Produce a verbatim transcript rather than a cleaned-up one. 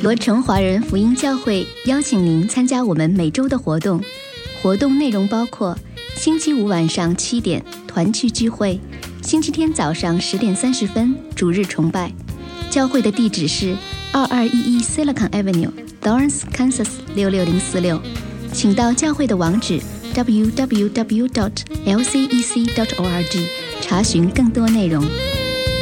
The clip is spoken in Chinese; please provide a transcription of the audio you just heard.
罗城华人福音教会邀请您参加我们每周的活动，活动内容包括星期五晚上七点团契聚会，星期天早上十点三十分主日崇拜。教会的地址是二二一一 Silicon Avenue，Lawrence, Kansas 六六零四六，请到教会的网址 double u double u double u dot l c e c dot org 查询更多内容。